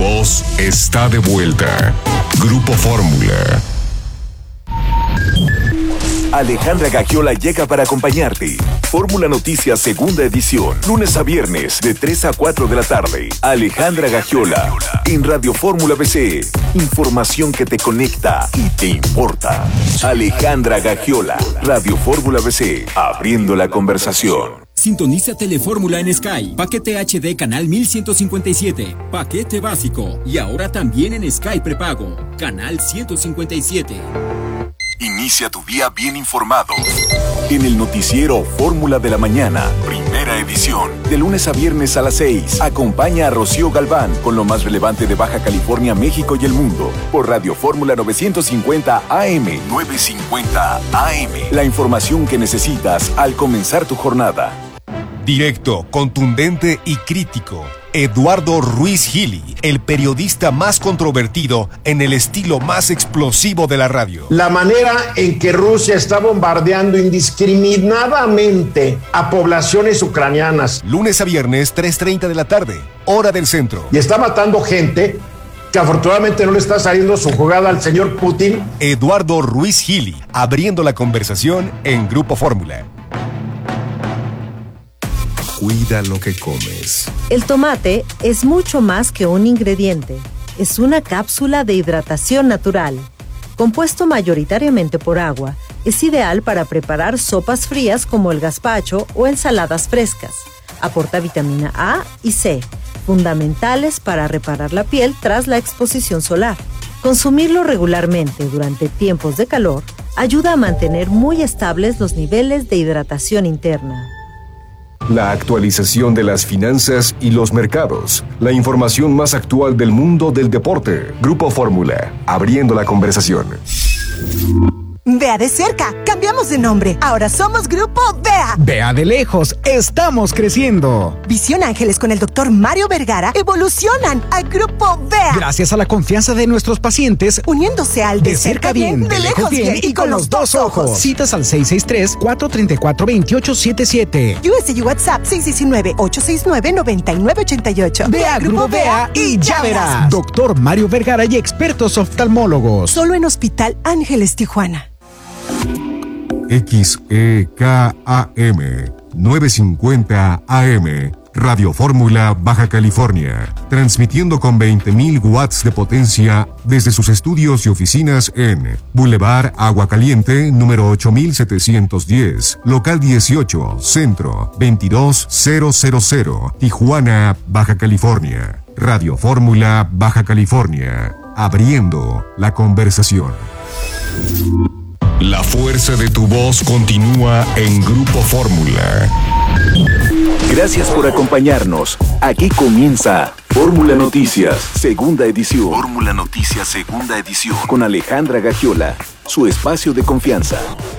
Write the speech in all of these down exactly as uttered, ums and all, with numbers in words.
voz está de vuelta. Grupo Fórmula. Alejandra Gagiola llega para acompañarte. Fórmula Noticias Segunda Edición, lunes a viernes de tres a cuatro de la tarde. Alejandra Gagiola, en Radio Fórmula B C. Información que te conecta y te importa. Alejandra Gagiola, Radio Fórmula B C, abriendo la conversación. Sintoniza Telefórmula en Sky. Paquete H D canal mil ciento cincuenta y siete. Paquete básico. Y ahora también en Sky prepago. Canal ciento cincuenta y siete. Inicia tu día bien informado. En el noticiero Fórmula de la Mañana, primera edición. De lunes a viernes a las seis. Acompaña a Rocío Galván con lo más relevante de Baja California, México y el mundo. Por Radio Fórmula novecientos cincuenta A M. novecientos cincuenta A M. La información que necesitas al comenzar tu jornada. Directo, contundente y crítico. Eduardo Ruiz Gili, el periodista más controvertido en el estilo más explosivo de la radio. La manera en que Rusia está bombardeando indiscriminadamente a poblaciones ucranianas. Lunes a viernes, tres treinta de la tarde, hora del centro. Y está matando gente que afortunadamente no le está saliendo su jugada al señor Putin. Eduardo Ruiz Gili, abriendo la conversación en Grupo Fórmula. Cuida lo que comes. El tomate es mucho más que un ingrediente. Es una cápsula de hidratación natural. Compuesto mayoritariamente por agua, es ideal para preparar sopas frías como el gazpacho o ensaladas frescas. Aporta vitamina A y C, fundamentales para reparar la piel tras la exposición solar. Consumirlo regularmente durante tiempos de calor ayuda a mantener muy estables los niveles de hidratación interna. La actualización de las finanzas y los mercados. La información más actual del mundo del deporte. Grupo Fórmula, abriendo la conversación. Vea de cerca, cambiamos de nombre. Ahora somos Grupo V E A. Vea de lejos, estamos creciendo. Visión Ángeles con el doctor Mario Vergara evolucionan a Grupo V E A. Gracias a la confianza de nuestros pacientes, uniéndose al de, de cerca bien, bien, de lejos bien, bien y con los dos ojos. Citas al seis seis tres, cuatro tres cuatro, dos ocho siete siete. U S U WhatsApp seis uno nueve, ocho seis nueve, nueve nueve ocho ocho. Vea Grupo V E A y ya verás. Doctor Mario Vergara y expertos oftalmólogos. Solo en Hospital Ángeles Tijuana. X E K A M novecientos cincuenta A M, Radio Fórmula Baja California, transmitiendo con veinte mil watts de potencia desde sus estudios y oficinas en Boulevard Agua Caliente, número ocho mil setecientos diez, local dieciocho, centro, veintidós mil, Tijuana, Baja California. Radio Fórmula Baja California, abriendo la conversación. La fuerza de tu voz continúa en Grupo Fórmula. Gracias por acompañarnos. Aquí comienza Fórmula Noticias, segunda edición. Fórmula Noticias, segunda edición. Con Alejandra Gagiola, su espacio de confianza.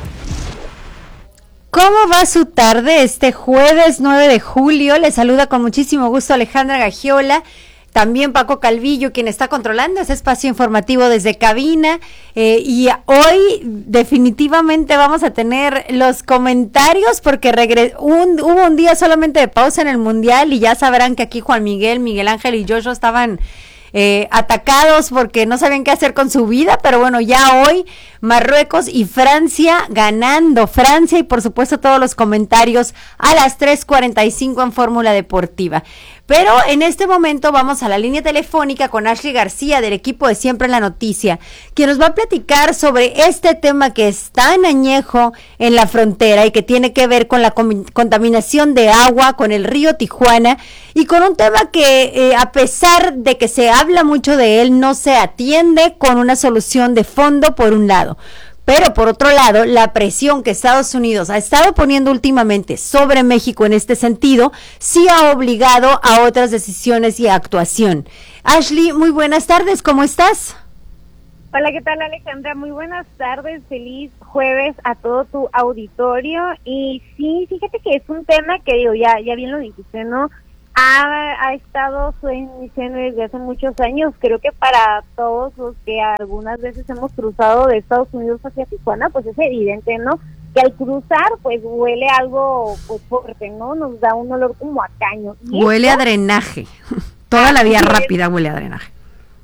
¿Cómo va su tarde este jueves nueve de julio? Les saluda con muchísimo gusto Alejandra Gagiola. También Paco Calvillo, quien está controlando ese espacio informativo desde cabina. Eh, y hoy definitivamente vamos a tener los comentarios porque regre- un, hubo un día solamente de pausa en el Mundial y ya sabrán que aquí Juan Miguel, Miguel Ángel y Joshua estaban eh, atacados porque no sabían qué hacer con su vida. Pero bueno, ya hoy Marruecos y Francia ganando. Francia y por supuesto todos los comentarios a las tres cuarenta y cinco en Fórmula Deportiva. Pero en este momento vamos a la línea telefónica con Ashley García del equipo de Siempre en la Noticia, quien nos va a platicar sobre este tema que es tan añejo en la frontera y que tiene que ver con la com- contaminación de agua, con el río Tijuana y con un tema que eh, a pesar de que se habla mucho de él, no se atiende con una solución de fondo por un lado. Pero por otro lado, la presión que Estados Unidos ha estado poniendo últimamente sobre México en este sentido, sí ha obligado a otras decisiones y actuación. Ashley, muy buenas tardes, ¿cómo estás? Hola, ¿qué tal, Alejandra? Muy buenas tardes, feliz jueves a todo tu auditorio. Y sí, fíjate que es un tema que, digo, ya, ya bien lo dijiste, ¿no? Ha, ha estado su emisión desde hace muchos años. Creo que para todos los que algunas veces hemos cruzado de Estados Unidos hacia Tijuana, pues es evidente, ¿no? Que al cruzar, pues huele algo pues fuerte, ¿no? Nos da un olor como a caño. Huele esto, a drenaje. Toda la vía rápida huele a drenaje.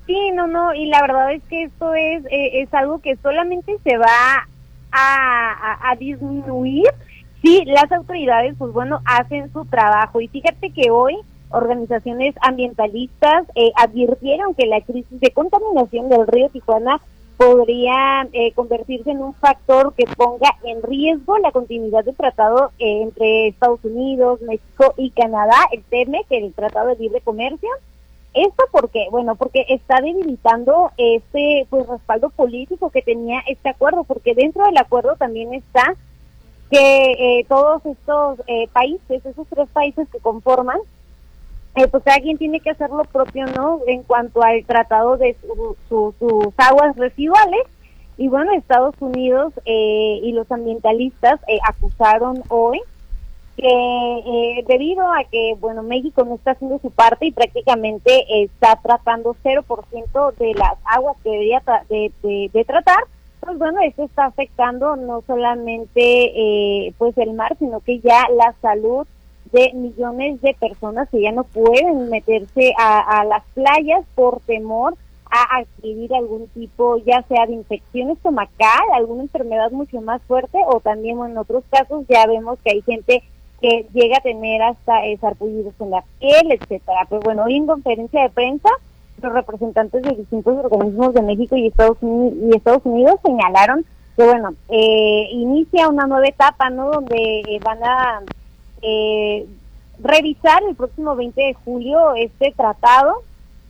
Sí, no, no, y la verdad es que esto es, eh, es algo que solamente se va a, a, a disminuir si las autoridades, pues bueno, hacen su trabajo. Y fíjate que hoy organizaciones ambientalistas eh, advirtieron que la crisis de contaminación del río Tijuana podría eh, convertirse en un factor que ponga en riesgo la continuidad del tratado eh, entre Estados Unidos, México y Canadá, el T M E C, el Tratado de Libre Comercio. Esto porque, bueno, porque está debilitando este pues respaldo político que tenía este acuerdo, porque dentro del acuerdo también está que eh, todos estos eh, países, esos tres países que conforman, eh, pues cada quien tiene que hacer lo propio, ¿no? En cuanto al tratado de su, su, sus aguas residuales. Y bueno, Estados Unidos eh, y los ambientalistas eh, acusaron hoy que eh, debido a que, bueno, México no está haciendo su parte y prácticamente eh, está tratando cero por ciento de las aguas que debería tra- de, de, de tratar, pues bueno, esto está afectando no solamente eh, pues el mar, sino que ya la salud de millones de personas que ya no pueden meterse a, a las playas por temor a adquirir algún tipo, ya sea de infección estomacal, alguna enfermedad mucho más fuerte, o también bueno, en otros casos ya vemos que hay gente que llega a tener hasta eh, sarpullidos en la piel, etcétera. Pues bueno, hoy en conferencia de prensa, los representantes de distintos organismos de México y Estados Unidos, y Estados Unidos señalaron que bueno, eh, inicia una nueva etapa, ¿no? Donde eh, van a eh, revisar el próximo veinte de julio este tratado,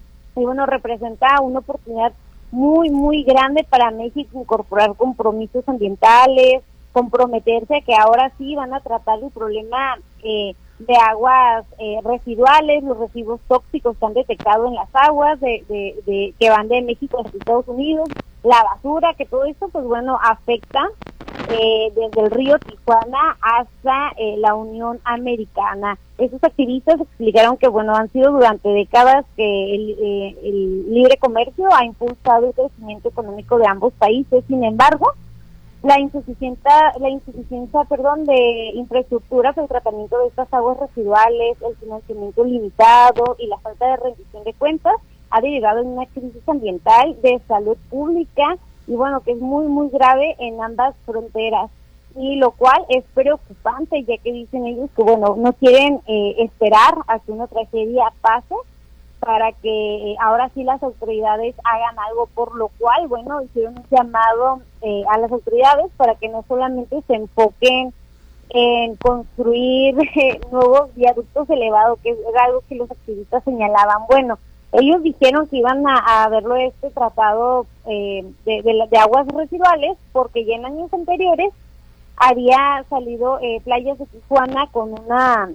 y bueno, representa una oportunidad muy, muy grande para México incorporar compromisos ambientales, comprometerse a que ahora sí van a tratar el problema eh, de aguas eh, residuales, los residuos tóxicos que han detectado en las aguas de, de, de que van de México a Estados Unidos, la basura, que todo esto pues bueno afecta eh, desde el río Tijuana hasta eh, la Unión Americana. Esos activistas explicaron que bueno han sido durante décadas que el, eh, el libre comercio ha impulsado el crecimiento económico de ambos países. Sin embargo, la insuficiencia, la insuficiencia, perdón, de infraestructura para el tratamiento de estas aguas residuales, el financiamiento limitado y la falta de rendición de cuentas ha derivado en una crisis ambiental, de salud pública y bueno, que es muy, muy grave en ambas fronteras, y lo cual es preocupante, ya que dicen ellos que bueno, no quieren eh, esperar a que una tragedia pase para que eh, ahora sí las autoridades hagan algo, por lo cual, bueno, hicieron un llamado eh, a las autoridades para que no solamente se enfoquen en construir eh, nuevos viaductos elevados, que es algo que los activistas señalaban. Bueno, ellos dijeron que iban a, a verlo este tratado eh, de, de, de aguas residuales, porque ya en años anteriores había salido eh, playas de Tijuana con una...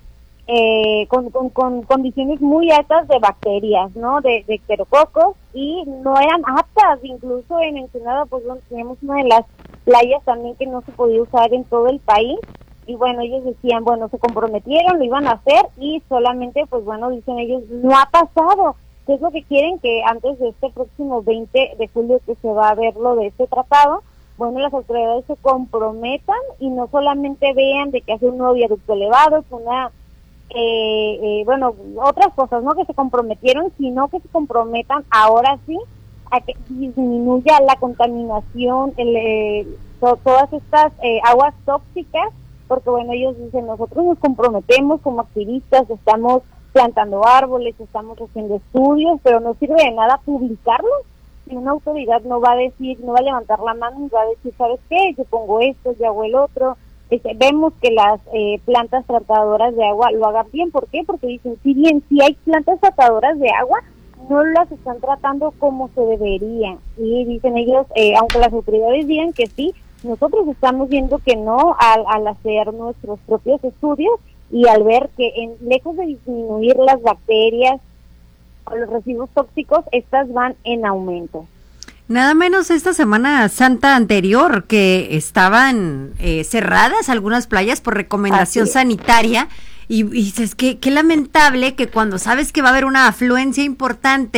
Eh, con, con, con condiciones muy altas de bacterias, ¿no? De, de pterococos, y no eran aptas, incluso en Ensenada, pues bueno, teníamos una de las playas también que no se podía usar en todo el país, y bueno, ellos decían, bueno, se comprometieron, lo iban a hacer, y solamente, pues bueno, dicen ellos, no ha pasado. ¿Qué es lo que quieren? Que antes de este próximo veinte de julio que se va a ver lo de este tratado, bueno, las autoridades se comprometan, y no solamente vean de que hace un nuevo viaducto elevado, que una Eh, eh, bueno, otras cosas, ¿no? Que se comprometieron, sino que se comprometan ahora sí a que disminuya la contaminación, el, eh, to, todas estas eh, aguas tóxicas, porque bueno, ellos dicen, nosotros nos comprometemos como activistas, estamos plantando árboles, estamos haciendo estudios, pero no sirve de nada publicarlos si una autoridad no va a decir, no va a levantar la mano y va a decir, ¿sabes qué? Yo pongo esto, yo hago el otro. Este, vemos que las eh, plantas tratadoras de agua lo hagan bien. ¿Por qué? Porque dicen, si bien si hay plantas tratadoras de agua, no las están tratando como se deberían. Y dicen ellos, eh, aunque las autoridades digan que sí, nosotros estamos viendo que no al, al hacer nuestros propios estudios y al ver que en, lejos de disminuir las bacterias o los residuos tóxicos, estas van en aumento. Nada menos esta Semana Santa anterior, que estaban eh, cerradas algunas playas por recomendación sanitaria, y, y dices que qué lamentable que cuando sabes que va a haber una afluencia importante,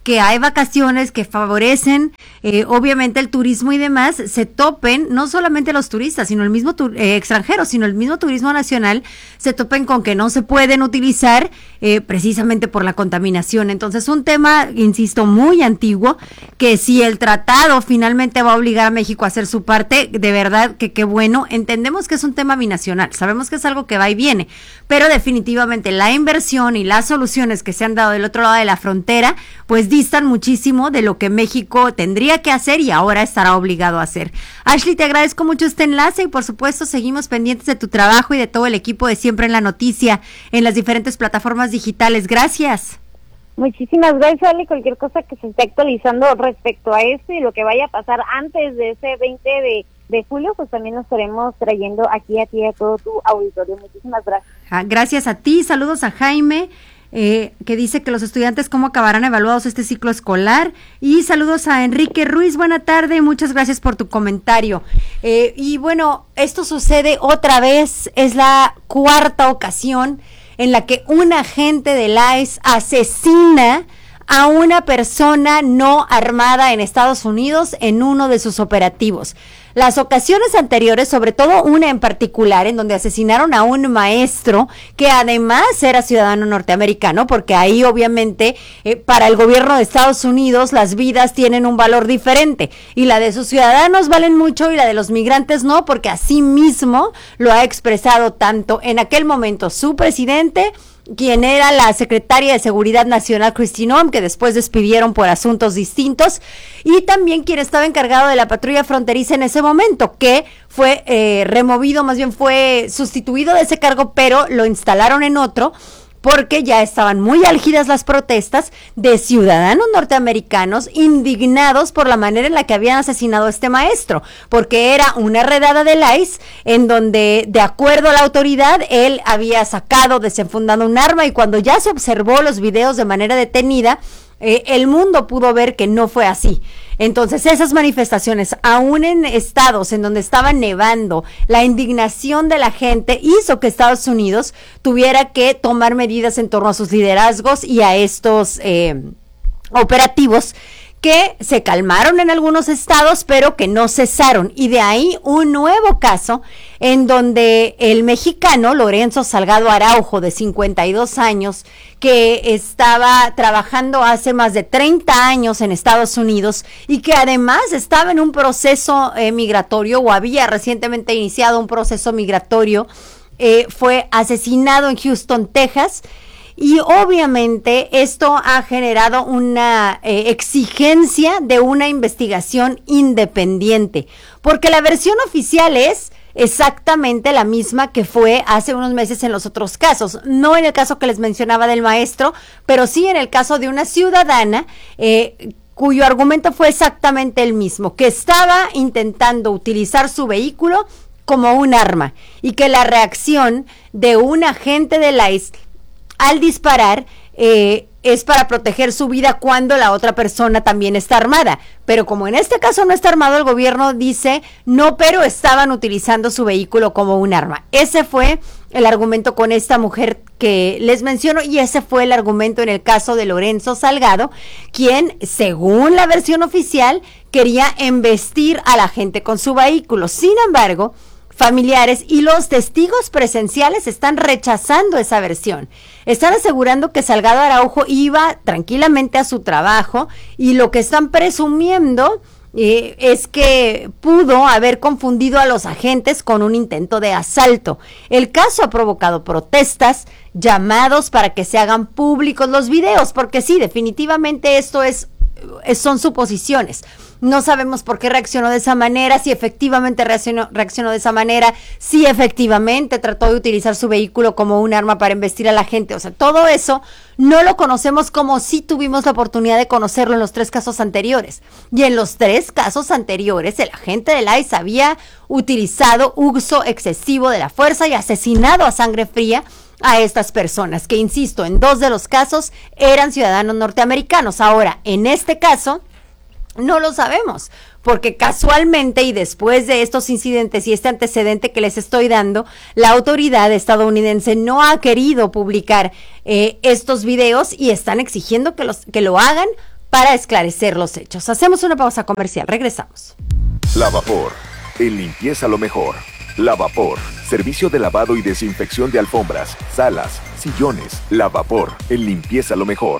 que hay vacaciones que favorecen eh, obviamente el turismo y demás, se topen no solamente los turistas, sino el mismo tu- eh, extranjero, sino el mismo turismo nacional, se topen con que no se pueden utilizar eh, precisamente por la contaminación. Entonces, un tema, insisto, muy antiguo, que si el tratado finalmente va a obligar a México a hacer su parte, de verdad que qué bueno. Entendemos que es un tema binacional, sabemos que es algo que va y viene, pero definitivamente la inversión y las soluciones que se han dado del otro lado de la frontera, pues distan muchísimo de lo que México tendría que hacer y ahora estará obligado a hacer. Ashley, te agradezco mucho este enlace y por supuesto seguimos pendientes de tu trabajo y de todo el equipo de Siempre en la Noticia en las diferentes plataformas digitales. Gracias. Muchísimas gracias, Ale. Cualquier cosa que se esté actualizando respecto a esto y lo que vaya a pasar antes de ese veinte de, de julio, pues también nos estaremos trayendo aquí a ti y a todo tu auditorio. Muchísimas gracias. Ah, gracias a ti. Saludos a Jaime, eh, que dice que los estudiantes cómo acabarán evaluados este ciclo escolar. Y saludos a Enrique Ruiz. Buena tarde. Muchas gracias por tu comentario. Eh, y bueno, esto sucede otra vez. Es la cuarta ocasión en la que un agente del I C E asesina a una persona no armada en Estados Unidos en uno de sus operativos. Las ocasiones anteriores, sobre todo una en particular, en donde asesinaron a un maestro que además era ciudadano norteamericano, porque ahí obviamente eh, para el gobierno de Estados Unidos las vidas tienen un valor diferente y la de sus ciudadanos valen mucho y la de los migrantes no, porque así mismo lo ha expresado tanto en aquel momento su presidente, quien era la secretaria de Seguridad Nacional, Kristi Noem, que después despidieron por asuntos distintos, y también quien estaba encargado de la patrulla fronteriza en ese momento, que fue eh, removido, más bien fue sustituido de ese cargo, pero lo instalaron en otro, porque ya estaban muy álgidas las protestas de ciudadanos norteamericanos indignados por la manera en la que habían asesinado a este maestro, porque era una redada del I C E en donde, de acuerdo a la autoridad, él había sacado desenfundando un arma y cuando ya se observó los videos de manera detenida, eh, el mundo pudo ver que no fue así. Entonces, esas manifestaciones, aún en estados en donde estaba nevando, la indignación de la gente hizo que Estados Unidos tuviera que tomar medidas en torno a sus liderazgos y a estos eh, operativos que se calmaron en algunos estados, pero que no cesaron. Y de ahí un nuevo caso en donde el mexicano Lorenzo Salgado Araujo, de cincuenta y dos años, que estaba trabajando hace más de treinta años en Estados Unidos y que además estaba en un proceso eh, migratorio o había recientemente iniciado un proceso migratorio, eh, fue asesinado en Houston, Texas. Y obviamente esto ha generado una eh, exigencia de una investigación independiente, porque la versión oficial es exactamente la misma que fue hace unos meses en los otros casos, no en el caso que les mencionaba del maestro, pero sí en el caso de una ciudadana eh, cuyo argumento fue exactamente el mismo, que estaba intentando utilizar su vehículo como un arma y que la reacción de un agente del I C E al disparar eh, es para proteger su vida cuando la otra persona también está armada, pero como en este caso no está armado, el gobierno dice no, pero estaban utilizando su vehículo como un arma. Ese fue el argumento con esta mujer que les menciono y ese fue el argumento en el caso de Lorenzo Salgado, quien, según la versión oficial, quería embestir a la gente con su vehículo. Sin embargo, familiares y los testigos presenciales están rechazando esa versión. Están asegurando que Salgado Araujo iba tranquilamente a su trabajo y lo que están presumiendo eh, es que pudo haber confundido a los agentes con un intento de asalto. El caso ha provocado protestas, llamados para que se hagan públicos los videos, porque sí, definitivamente esto es son suposiciones. No sabemos por qué reaccionó de esa manera, si efectivamente reaccionó, reaccionó de esa manera, si efectivamente trató de utilizar su vehículo como un arma para embestir a la gente. O sea, todo eso no lo conocemos como si tuvimos la oportunidad de conocerlo en los tres casos anteriores. Y en los tres casos anteriores, el agente del I C E había utilizado uso excesivo de la fuerza y asesinado a sangre fría a estas personas, que insisto, en dos de los casos eran ciudadanos norteamericanos. Ahora, en este caso, no lo sabemos, porque casualmente y después de estos incidentes y este antecedente que les estoy dando, la autoridad estadounidense no ha querido publicar eh, estos videos y están exigiendo que, los, que lo hagan para esclarecer los hechos. Hacemos una pausa comercial, regresamos. Lavapor, en limpieza lo mejor. Lavapor, servicio de lavado y desinfección de alfombras, salas, sillones. Lavapor, en limpieza lo mejor.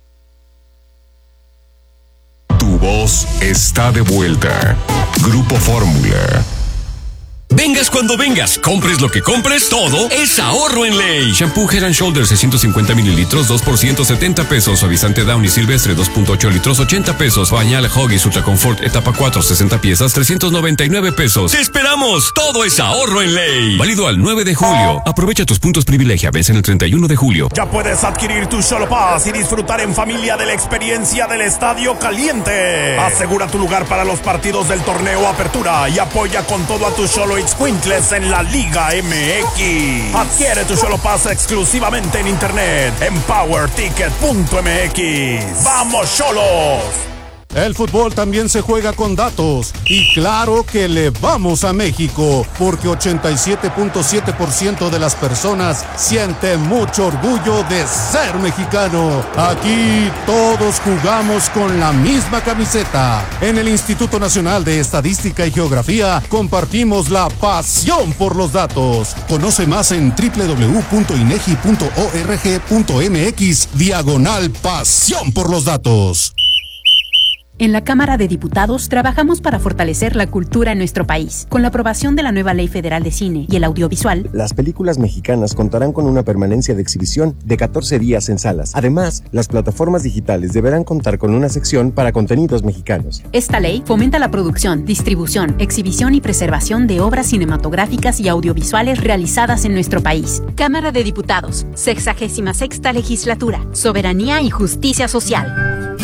Tu voz está de vuelta. Grupo Fórmula. Vengas cuando vengas, compres lo que compres, todo es ahorro en ley. Shampoo Head and Shoulders seiscientos cincuenta mililitros, dos por ciento setenta pesos. Suavizante Downy Silvestre dos punto ocho litros, ochenta pesos. Pañal Huggies Ultra Comfort etapa cuatro, sesenta piezas, trescientos noventa y nueve pesos. ¡Te esperamos! Todo es ahorro en ley. Válido al nueve de julio. Aprovecha tus puntos privilegia, vencen el treinta y uno de julio. Ya puedes adquirir tu Xolo Pass y disfrutar en familia de la experiencia del Estadio Caliente. Asegura tu lugar para los partidos del torneo Apertura y apoya con todo a tu Xolo Quintles en la Liga M X. Adquiere tu Xolo Pass exclusivamente en internet en power ticket punto m x. ¡Vamos, Xolos! El fútbol también se juega con datos y claro que le vamos a México porque ochenta y siete punto siete por ciento de las personas siente mucho orgullo de ser mexicano. Aquí todos jugamos con la misma camiseta. En el Instituto Nacional de Estadística y Geografía compartimos la pasión por los datos. Conoce más en doble u doble u doble u punto inegi punto org punto m x diagonal pasión por los datos. En la Cámara de Diputados trabajamos para fortalecer la cultura en nuestro país. Con la aprobación de la nueva Ley Federal de Cine y el Audiovisual, las películas mexicanas contarán con una permanencia de exhibición de catorce días en salas. Además, las plataformas digitales deberán contar con una sección para contenidos mexicanos. Esta ley fomenta la producción, distribución, exhibición y preservación de obras cinematográficas y audiovisuales realizadas en nuestro país. Cámara de Diputados, sexagésima sexta Legislatura, Soberanía y Justicia Social.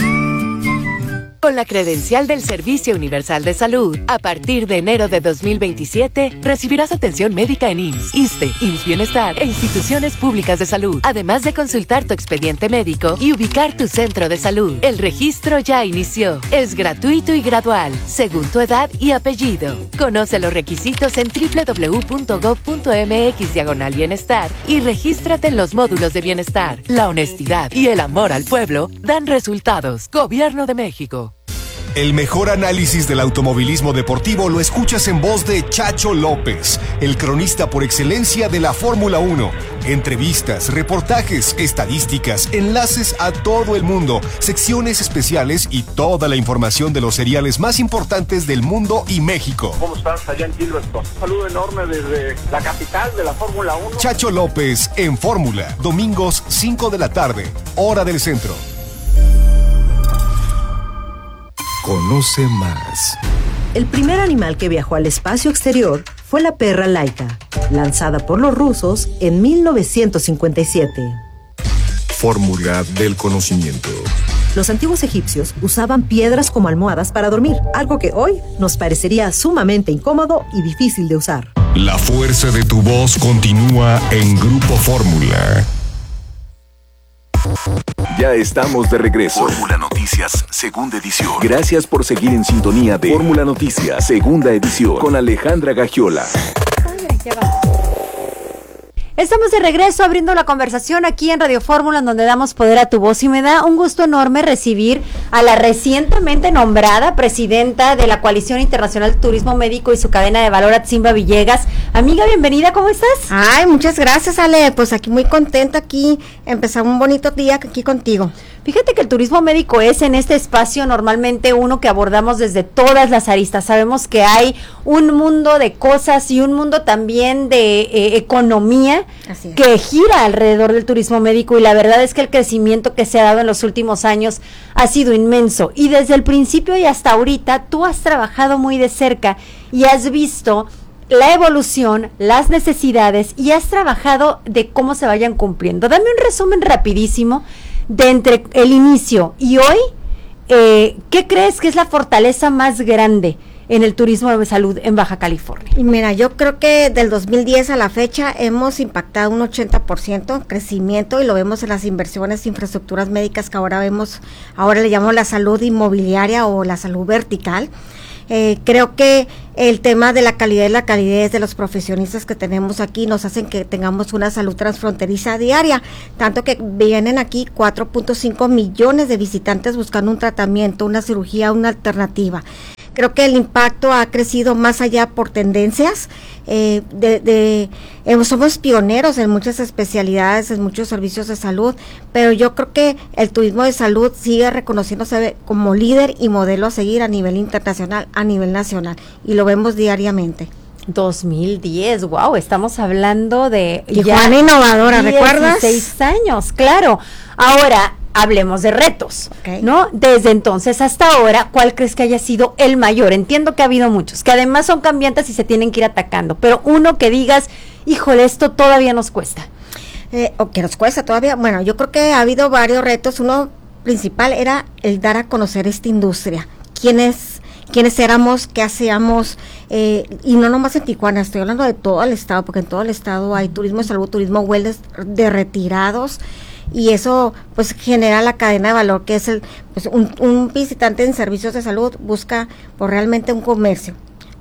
Con la credencial del Servicio Universal de Salud, a partir de enero de dos mil veintisiete, recibirás atención médica en I M S S, ISSSTE, I M S S Bienestar e instituciones públicas de salud, además de consultar tu expediente médico y ubicar tu centro de salud. El registro ya inició. Es gratuito y gradual, según tu edad y apellido. Conoce los requisitos en doble u doble u doble u punto gob punto m x diagonal bienestar y regístrate en los módulos de bienestar. La honestidad y el amor al pueblo dan resultados. Gobierno de México. El mejor análisis del automovilismo deportivo lo escuchas en voz de Chacho López, el cronista por excelencia de la Fórmula uno. Entrevistas, reportajes, estadísticas, enlaces a todo el mundo, secciones especiales y toda la información de los seriales más importantes del mundo y México. ¿Cómo estás allá en Gilberton? Un saludo enorme desde la capital de la Fórmula uno. Chacho López en Fórmula, domingos cinco de la tarde, hora del centro. Conoce más. El primer animal que viajó al espacio exterior fue la perra Laika, lanzada por los rusos en mil novecientos cincuenta y siete. Fórmula del conocimiento. Los antiguos egipcios usaban piedras como almohadas para dormir, algo que hoy nos parecería sumamente incómodo y difícil de usar. La fuerza de tu voz continúa en Grupo Fórmula. Ya estamos de regreso. Fórmula Noticias, segunda edición. Gracias por seguir en sintonía de Fórmula Noticias, segunda edición, con Alejandra Gagiola. Estamos de regreso abriendo la conversación aquí en Radio Fórmula, en donde damos poder a tu voz, y me da un gusto enorme recibir a la recientemente nombrada presidenta de la Coalición Internacional de Turismo Médico y su cadena de valor, Atzimba Villegas. Amiga, bienvenida, ¿cómo estás? Ay, muchas gracias, Ale, pues aquí muy contenta, aquí empezar un bonito día aquí contigo. Fíjate que el turismo médico es en este espacio normalmente uno que abordamos desde todas las aristas. Sabemos que hay un mundo de cosas y un mundo también de eh, economía que gira alrededor del turismo médico, y la verdad es que el crecimiento que se ha dado en los últimos años ha sido inmenso, y desde el principio y hasta ahorita tú has trabajado muy de cerca y has visto la evolución, las necesidades, y has trabajado de cómo se vayan cumpliendo. Dame un resumen rapidísimo de entre el inicio y hoy, eh, ¿qué crees que es la fortaleza más grande en el turismo de salud en Baja California? Y mira, yo creo que del dos mil diez a la fecha hemos impactado un ochenta por ciento crecimiento, y lo vemos en las inversiones de infraestructuras médicas que ahora vemos, ahora le llamamos la salud inmobiliaria o la salud vertical. Eh, creo que el tema de la calidad y la calidez de los profesionistas que tenemos aquí nos hacen que tengamos una salud transfronteriza diaria, tanto que vienen aquí cuatro punto cinco millones de visitantes buscando un tratamiento, una cirugía, una alternativa. Creo que el impacto ha crecido más allá por tendencias, eh, de, de eh, somos pioneros en muchas especialidades, en muchos servicios de salud, pero yo creo que el turismo de salud sigue reconociéndose como líder y modelo a seguir a nivel internacional, a nivel nacional, y lo vemos diariamente. dos mil diez, wow, estamos hablando de Tijuana innovadora, ¿recuerdas? dieciséis años, claro. Ahora, hablemos de retos, okay, ¿no? Desde entonces hasta ahora, ¿cuál crees que haya sido el mayor? Entiendo que ha habido muchos, que además son cambiantes y se tienen que ir atacando, pero uno que digas, híjole, esto todavía nos cuesta. Eh, o que nos cuesta todavía, bueno, yo creo que ha habido varios retos. Uno principal era el dar a conocer esta industria, quiénes, quiénes éramos, qué hacíamos, eh, y no nomás en Tijuana, estoy hablando de todo el estado, porque en todo el estado hay turismo de salud, turismo wellness de retirados, y eso pues genera la cadena de valor que es el pues un, un visitante en servicios de salud busca por realmente un comercio,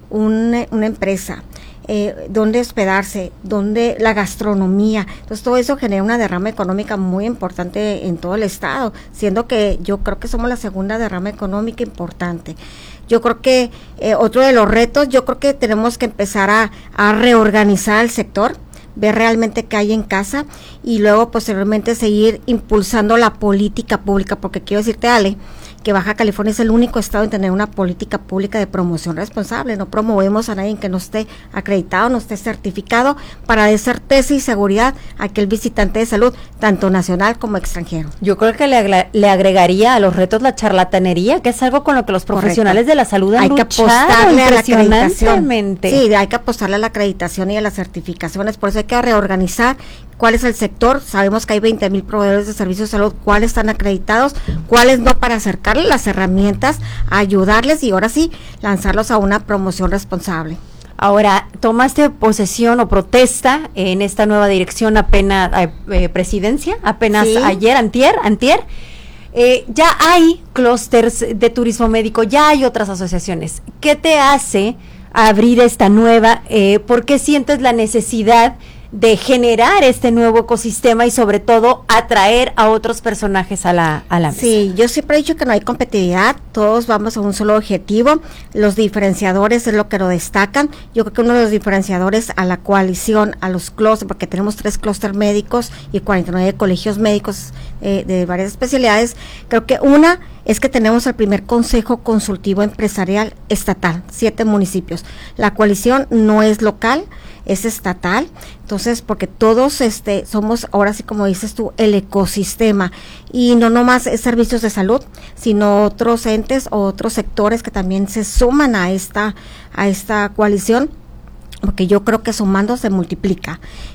un, una empresa, eh, donde hospedarse, donde la gastronomía. Entonces todo eso genera una derrama económica muy importante en todo el estado, siendo que yo creo que somos la segunda derrama económica importante. Yo creo que eh, otro de los retos, yo creo que tenemos que empezar a, a reorganizar el sector, ver realmente qué hay en casa y luego posteriormente seguir impulsando la política pública, porque quiero decirte, Ale, que Baja California es el único estado en tener una política pública de promoción responsable. No promovemos a nadie que no esté acreditado, no esté certificado, para dar certeza y seguridad a aquel visitante de salud, tanto nacional como extranjero. Yo creo que le, le agregaría a los retos la charlatanería, que es algo con lo que los profesionales Correcto. de la salud han hay que luchado apostarle a la acreditación. Sí, hay que apostarle a la acreditación y a las certificaciones, por eso hay que reorganizar cuál es el sector. Sabemos que hay veinte mil proveedores de servicios de salud, cuáles están acreditados, cuáles no, para acercarles las herramientas, ayudarles y ahora sí, lanzarlos a una promoción responsable. Ahora, tomaste posesión o protesta en esta nueva dirección apenas, eh, eh, presidencia, apenas sí. ayer, antier, antier. Eh, ya hay clústeres de turismo médico, ya hay otras asociaciones. ¿Qué te hace abrir esta nueva? Eh, ¿Por qué sientes la necesidad de generar este nuevo ecosistema y sobre todo atraer a otros personajes a la, a la mesa? Sí, yo siempre he dicho que no hay competitividad, todos vamos a un solo objetivo, los diferenciadores es lo que lo destacan. Yo creo que uno de los diferenciadores a la coalición, a los clústeres, porque tenemos tres clústeres médicos y cuarenta y nueve colegios médicos eh, de varias especialidades, creo que una es que tenemos el primer consejo consultivo empresarial estatal, siete municipios. La coalición no es local, es estatal, entonces porque todos este somos, ahora sí como dices tú, el ecosistema, y no nomás es servicios de salud, sino otros entes o otros sectores que también se suman a esta a esta coalición, porque yo creo que sumando se multiplica.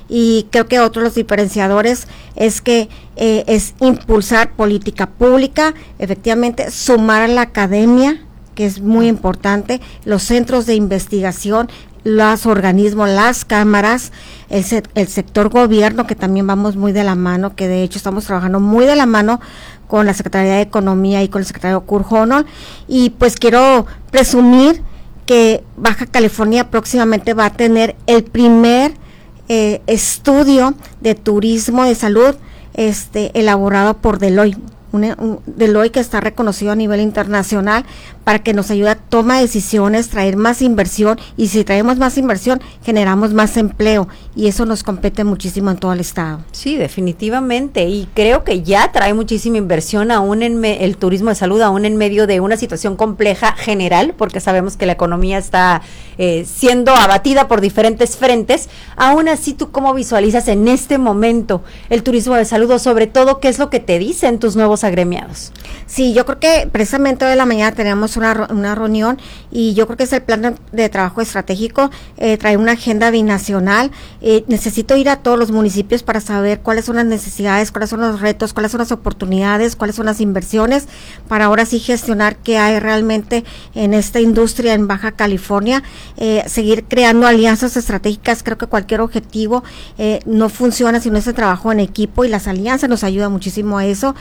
Y creo que otro de los diferenciadores es que eh, es impulsar política pública, efectivamente sumar a la academia, que es muy importante, los centros de investigación, los organismos, las cámaras, el, se, el sector gobierno, que también vamos muy de la mano, que de hecho estamos trabajando muy de la mano con la Secretaría de Economía y con el secretario Kurt Honnold, y pues quiero presumir que Baja California próximamente va a tener el primer eh, estudio de turismo de salud este elaborado por Deloitte, un, un Deloitte que está reconocido a nivel internacional, para que nos ayude a tomar decisiones, traer más inversión, y si traemos más inversión, generamos más empleo, y eso nos compete muchísimo en todo el estado. Sí, definitivamente, y creo que ya trae muchísima inversión aún en me, el turismo de salud, aún en medio de una situación compleja general, porque sabemos que la economía está eh, siendo abatida por diferentes frentes. Aún así, ¿tú cómo visualizas en este momento el turismo de salud, o sobre todo, qué es lo que te dicen tus nuevos agremiados? Sí, yo creo que precisamente hoy de la mañana tenemos una, una reunión, y yo creo que es el plan de, de trabajo estratégico, eh, trae una agenda binacional. Eh, necesito ir a todos los municipios para saber cuáles son las necesidades, cuáles son los retos, cuáles son las oportunidades, cuáles son las inversiones, para ahora sí gestionar qué hay realmente en esta industria en Baja California, eh, seguir creando alianzas estratégicas. Creo que cualquier objetivo eh, no funciona si no es el trabajo en equipo, y las alianzas nos ayudan muchísimo a eso. Creo que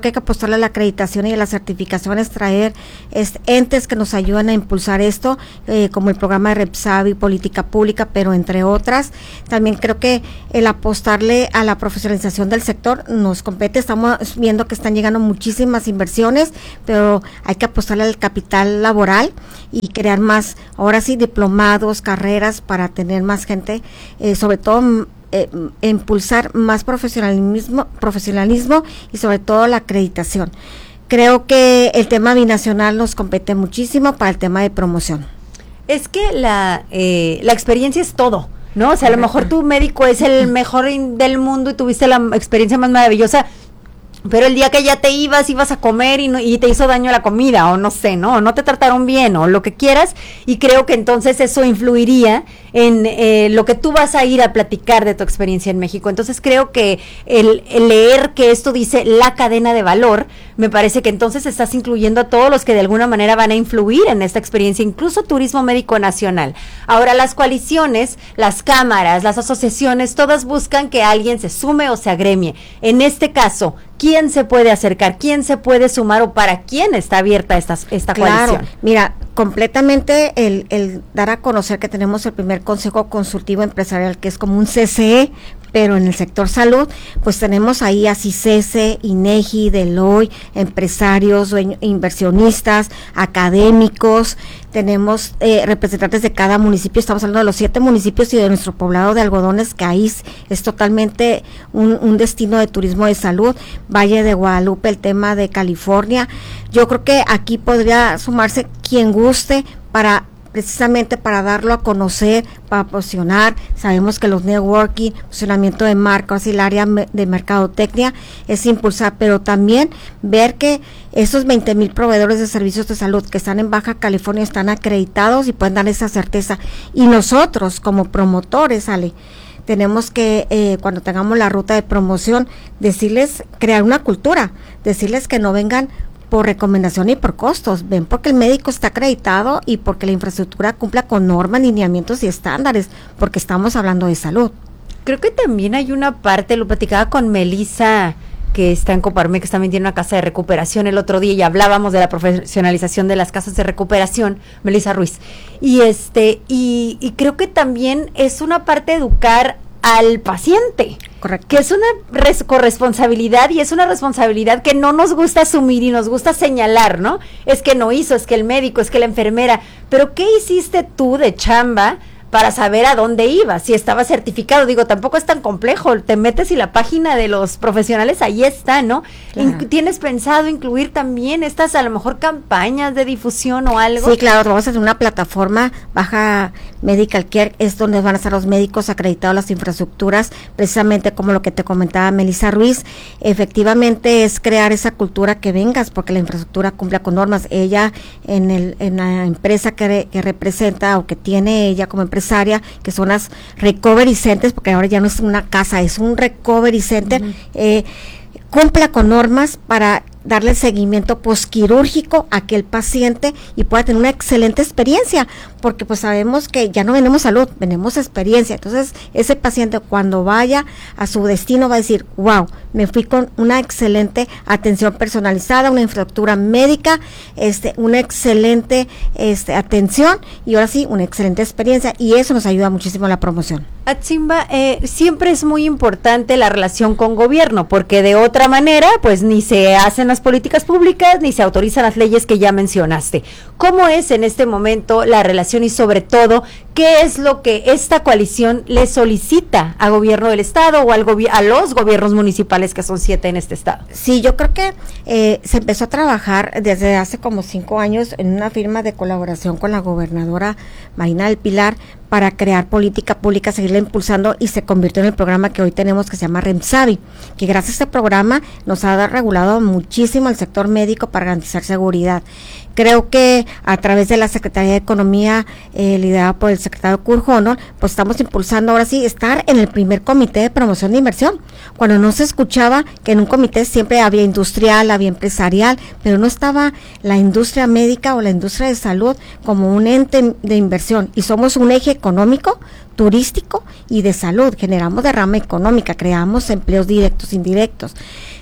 que hay que apostarle a la acreditación y a las certificaciones, traer es, entes que nos ayuden a impulsar esto, eh, como el programa de Repsavi, Política Pública, pero entre otras. También creo que el apostarle a la profesionalización del sector nos compete. Estamos viendo que están llegando muchísimas inversiones, pero hay que apostarle al capital laboral y crear más, ahora sí, diplomados, carreras para tener más gente, eh, sobre todo eh, impulsar más profesionalismo, profesionalismo y sobre todo la acreditación. Creo que el tema binacional nos compete muchísimo para el tema de promoción. Es que la, eh, la experiencia es todo, ¿no? O sea, a lo mejor tu médico es el mejor del mundo y tuviste la experiencia más maravillosa, pero el día que ya te ibas, ibas a comer y, no, y te hizo daño la comida, o no sé, ¿no? O no te trataron bien, o lo que quieras, y creo que entonces eso influiría en eh, lo que tú vas a ir a platicar de tu experiencia en México. Entonces creo que el, el leer que esto dice la cadena de valor, me parece que entonces estás incluyendo a todos los que de alguna manera van a influir en esta experiencia, incluso Turismo Médico Nacional. Ahora, las coaliciones, las cámaras, las asociaciones, todas buscan que alguien se sume o se agremie. En este caso, ¿quién se puede acercar? ¿Quién se puede sumar o para quién está abierta esta, esta claro, coalición? Mira, completamente el, el dar a conocer que tenemos el primer Consejo Consultivo Empresarial, que es como un C C E, pero en el sector salud, pues tenemos ahí a CICESE, INEGI, Deloitte, empresarios, dueños, inversionistas, académicos, tenemos eh, representantes de cada municipio. Estamos hablando de los siete municipios y de nuestro poblado de algodones, que ahí es totalmente un, un destino de turismo de salud. Valle de Guadalupe, el tema de California. Yo creo que aquí podría sumarse quien guste para precisamente para darlo a conocer, para posicionar. Sabemos que los networking, posicionamiento de marcas y el área de mercadotecnia es impulsar, pero también ver que esos veinte mil proveedores de servicios de salud que están en Baja California están acreditados y pueden dar esa certeza. Y nosotros como promotores, Ale, tenemos que, eh, cuando tengamos la ruta de promoción, decirles, crear una cultura, decirles que no vengan por recomendación y por costos, ven porque el médico está acreditado y porque la infraestructura cumpla con normas, lineamientos y estándares, porque estamos hablando de salud. Creo que también hay una parte, lo platicaba con Melissa, que está en Coparmex, también tiene una casa de recuperación el otro día, y hablábamos de la profesionalización de las casas de recuperación, Melissa Ruiz, y este, y, y creo que también es una parte de educar al paciente. Correcto. Que es una res- corresponsabilidad y es una responsabilidad que no nos gusta asumir y nos gusta señalar, ¿no? Es que no hizo, es que el médico, es que la enfermera, pero ¿qué hiciste tú de chamba para saber a dónde ibas? Si estaba certificado, digo, tampoco es tan complejo, te metes y la página de los profesionales ahí está, ¿no? Claro. In- ¿Tienes pensado incluir también estas a lo mejor campañas de difusión o algo? Sí, claro, vamos a hacer una plataforma, Baja Medical Care, es donde van a estar los médicos acreditados, las infraestructuras, precisamente como lo que te comentaba Melissa Ruiz. Efectivamente es crear esa cultura que vengas, porque la infraestructura cumpla con normas. Ella en el en la empresa que, re, que representa o que tiene ella como empresaria, que son las recovery centers, porque ahora ya no es una casa, es un recovery center, uh-huh. eh, cumpla con normas para darle seguimiento posquirúrgico a aquel paciente y pueda tener una excelente experiencia, porque pues sabemos que ya no venimos salud, venimos experiencia. Entonces ese paciente cuando vaya a su destino va a decir, wow, me fui con una excelente atención personalizada, una infraestructura médica, este, una excelente este, atención y ahora sí, una excelente experiencia, y eso nos ayuda muchísimo a la promoción. Atzimba, eh, siempre es muy importante la relación con gobierno, porque de otra manera pues ni se hacen las políticas públicas ni se autorizan las leyes que ya mencionaste. ¿Cómo es en este momento la relación y sobre todo qué es lo que esta coalición le solicita a gobierno del estado o al gobi- a los gobiernos municipales, que son siete en este estado? Sí, yo creo que eh, se empezó a trabajar desde hace como cinco años en una firma de colaboración con la gobernadora Marina del Pilar para crear política pública, seguirla impulsando, y se convirtió en el programa que hoy tenemos, que se llama Repsavi, que gracias a este programa nos ha regulado muchísimo el sector médico para garantizar seguridad. Creo que a través de la Secretaría de Economía, eh, liderada por el secretario Kurt Honor, pues estamos impulsando ahora sí estar en el primer comité de promoción de inversión. Cuando no se escuchaba que en un comité siempre había industrial, había empresarial, pero no estaba la industria médica o la industria de salud como un ente de inversión, y somos un eje económico, turístico y de salud. Generamos derrama económica, creamos empleos directos, indirectos.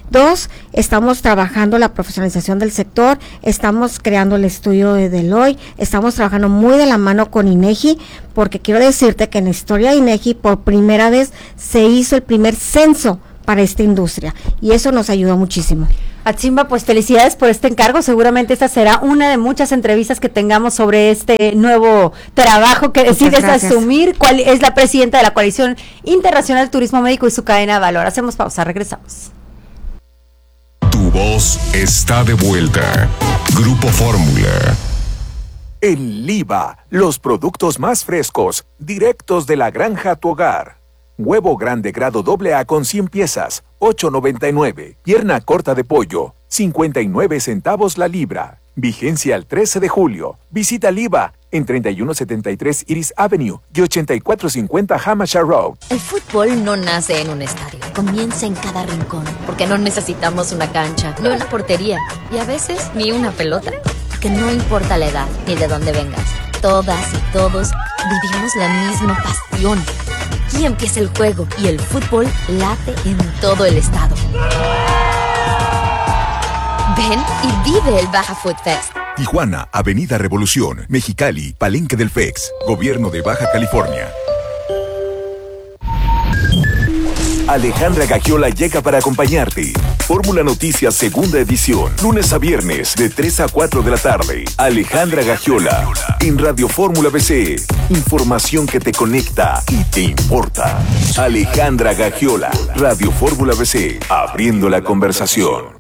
Dos, estamos trabajando la profesionalización del sector, estamos creando el estudio de Deloitte, estamos trabajando muy de la mano con INEGI, porque quiero decirte que en la historia de INEGI por primera vez se hizo el primer censo para esta industria y eso nos ayudó muchísimo. Atzimba, pues felicidades por este encargo, seguramente esta será una de muchas entrevistas que tengamos sobre este nuevo trabajo que decides asumir. ¿Cuál es la presidenta de la Coalición Internacional de Turismo Médico y su cadena de valor? Hacemos pausa, regresamos. Tu voz está de vuelta. Grupo Fórmula. En Liva, los productos más frescos, directos de la granja a tu hogar. Huevo grande grado doble A con cien piezas, ocho noventa y nueve. Pierna corta de pollo, cincuenta y nueve centavos la libra. Vigencia al trece de julio. Visita Liva en treinta y uno setenta y tres Iris Avenue y ochenta y cuatro cincuenta Hampshire Road. El fútbol no nace en un estadio, comienza en cada rincón, porque no necesitamos una cancha, ni una portería, y a veces ni una pelota. Porque no importa la edad ni de dónde vengas, todas y todos vivimos la misma pasión. Aquí empieza el juego y el fútbol late en todo el estado. Ven y vive el Baja Food Fest. Tijuana, Avenida Revolución, Mexicali, Palenque del F E X, Gobierno de Baja California. Alejandra Gagiola llega para acompañarte. Fórmula Noticias segunda edición, lunes a viernes de tres a cuatro de la tarde. Alejandra Gagiola en Radio Fórmula B C. Información que te conecta y te importa. Alejandra Gagiola, Radio Fórmula B C, abriendo la conversación.